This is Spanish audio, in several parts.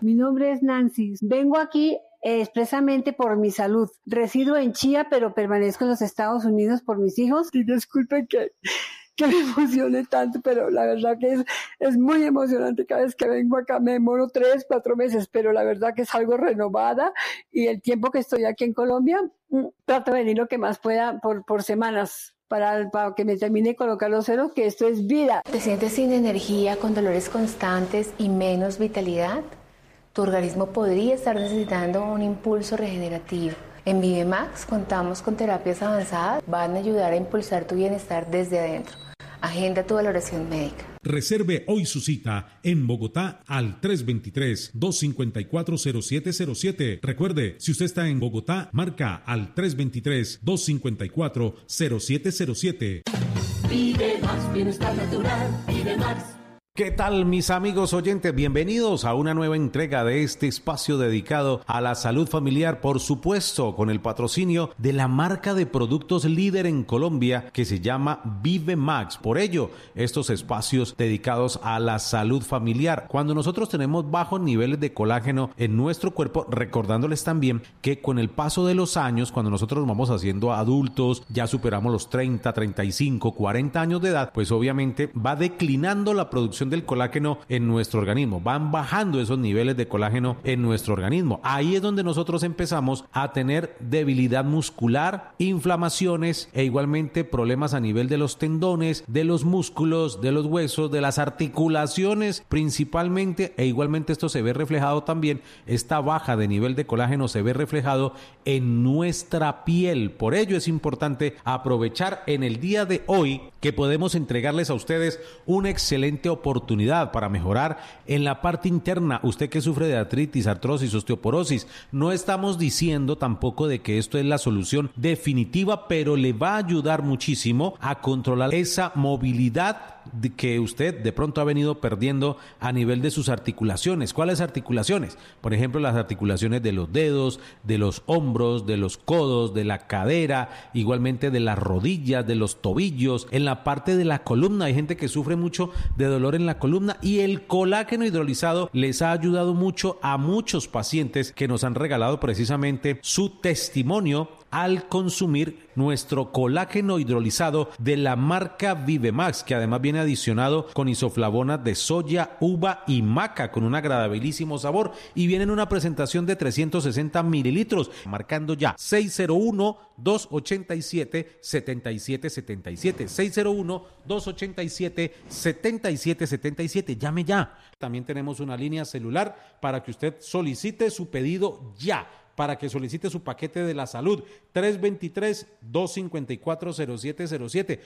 Mi nombre es Nancy. Vengo aquí expresamente por mi salud. Resido en Chía, pero permanezco en los Estados Unidos por mis hijos. Y disculpen que me emocione tanto, pero la verdad que es muy emocionante. Cada vez que vengo acá me demoro 3, 4 meses, pero la verdad que es algo renovada, y el tiempo que estoy aquí en Colombia, trato de venir lo que más pueda por semanas para que me termine de colocar los ceros, que esto es vida. ¿Te sientes sin energía, con dolores constantes y menos vitalidad? Tu organismo podría estar necesitando un impulso regenerativo. En ViveMax contamos con terapias avanzadas, van a ayudar a impulsar tu bienestar desde adentro. Agenda tu valoración médica. Reserve hoy su cita en Bogotá al 323-254-0707. Recuerde, si usted está en Bogotá, marca al 323-254-0707. Vive Max, bienestar natural, Vive Max. ¿Qué tal, mis amigos oyentes? Bienvenidos a una nueva entrega de este espacio dedicado a la salud familiar, por supuesto, con el patrocinio de la marca de productos líder en Colombia que se llama ViveMax. Por ello, estos espacios dedicados a la salud familiar. Cuando nosotros tenemos bajos niveles de colágeno en nuestro cuerpo, recordándoles también que con el paso de los años, cuando nosotros nos vamos haciendo adultos, ya superamos los 30, 35, 40 años de edad, pues obviamente va declinando la producción del colágeno en nuestro organismo, van bajando esos niveles de colágeno en nuestro organismo. Ahí es donde nosotros empezamos a tener debilidad muscular, inflamaciones e igualmente problemas a nivel de los tendones, de los músculos, de los huesos, de las articulaciones principalmente, e igualmente esto se ve reflejado también, esta baja de nivel de colágeno se ve reflejado en nuestra piel. Por ello es importante aprovechar en el día de hoy que podemos entregarles a ustedes una excelente oportunidad para mejorar en la parte interna. Usted que sufre de artritis, artrosis, osteoporosis, no estamos diciendo tampoco de que esto es la solución definitiva, pero le va a ayudar muchísimo a controlar esa movilidad que usted de pronto ha venido perdiendo a nivel de sus articulaciones. ¿Cuáles articulaciones? Por ejemplo, las articulaciones de los dedos, de los hombros, de los codos, de la cadera, igualmente de las rodillas, de los tobillos, en la parte de la columna. Hay gente que sufre mucho de dolor en la columna, y el colágeno hidrolizado les ha ayudado mucho a muchos pacientes que nos han regalado precisamente su testimonio al consumir nuestro colágeno hidrolizado de la marca ViveMax, que además viene adicionado con isoflavonas de soya, uva y maca, con un agradabilísimo sabor, y viene en una presentación de 360 mililitros, marcando ya 601-287-7777, 601-287-7777, llame ya. También tenemos una línea celular para que usted solicite su pedido ya, para que solicite su paquete de la salud, 323-254-0707,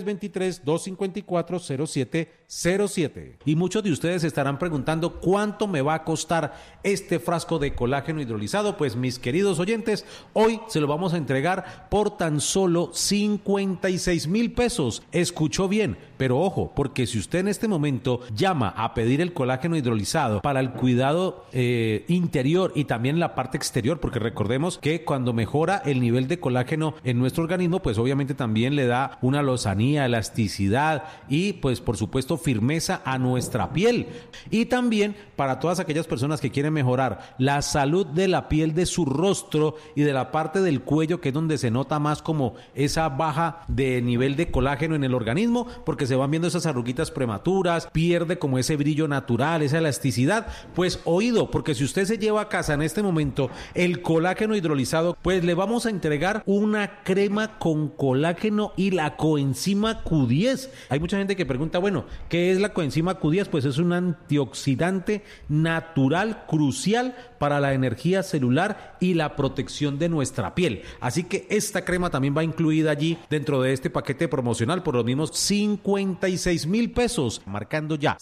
323-254-0707. Y muchos de ustedes estarán preguntando, ¿cuánto me va a costar este frasco de colágeno hidrolizado? Pues, mis queridos oyentes, hoy se lo vamos a entregar por tan solo 56,000 pesos. Escuchó bien, pero ojo, porque si usted en este momento llama a pedir el colágeno hidrolizado para el cuidado interior y también la parte exterior, porque recordemos que cuando mejora el nivel de colágeno en nuestro organismo, pues obviamente también le da una lozanía, elasticidad y pues por supuesto firmeza a nuestra piel. Y también para todas aquellas personas que quieren mejorar la salud de la piel, de su rostro y de la parte del cuello, que es donde se nota más como esa baja de nivel de colágeno en el organismo, porque se van viendo esas arruguitas prematuras, pierde como ese brillo natural, esa elasticidad. Pues oído, porque si usted se lleva a casa en este momento el colágeno hidrolizado, pues le vamos a entregar una crema con colágeno y la coenzima Q10. Hay mucha gente que pregunta, bueno, ¿qué es la coenzima Q10? Pues es un antioxidante natural crucial para la energía celular y la protección de nuestra piel. Así que esta crema también va incluida allí dentro de este paquete promocional por los mismos 56,000 pesos, marcando ya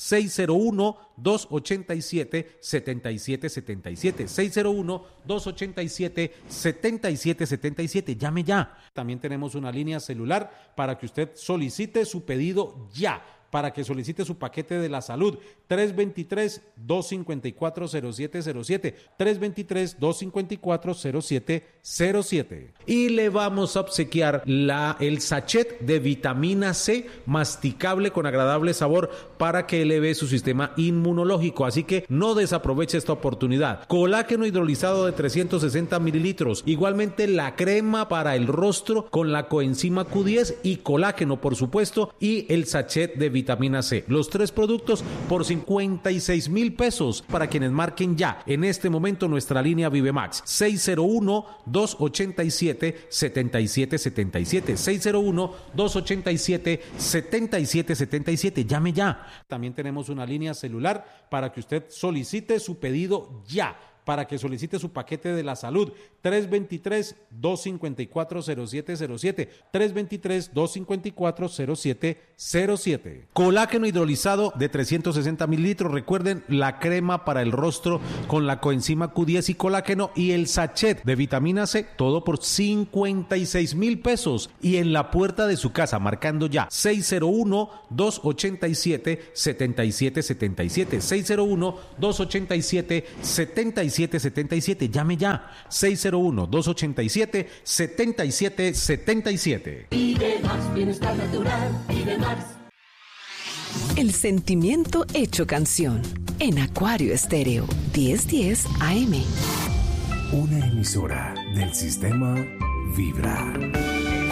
601-287-7777, 601-287-7777. Llame ya. También tenemos una línea celular para que usted solicite su pedido ya, para que solicite su paquete de la salud. 323-254-0707, 323-254-0707. Y le vamos a obsequiar el sachet de vitamina C masticable con agradable sabor para que eleve su sistema inmunológico. Así que no desaproveche esta oportunidad. Colágeno hidrolizado de 360 mililitros. Igualmente la crema para el rostro con la coenzima Q10 y colágeno, por supuesto, y el sachet de vitamina C. Los 3 productos por 56,000 pesos para quienes marquen ya en este momento nuestra línea ViveMax 601-287-7777, 601-287-7777. Llame ya. También tenemos una línea celular para que usted solicite su pedido ya, para que solicite su paquete de la salud. 323-254-0707, 323-254-0707. Colágeno hidrolizado de 360 mililitros. Recuerden, la crema para el rostro con la coenzima Q10 y colágeno, y el sachet de vitamina C, todo por 56,000 pesos. Y en la puerta de su casa, marcando ya 601-287-7777, 601-287-7777. Llame ya, 601-287-7777. Vive Max, bienestar natural, Vive Max. El sentimiento hecho canción en Acuario Estéreo 1010 AM. Una emisora del sistema Vibra.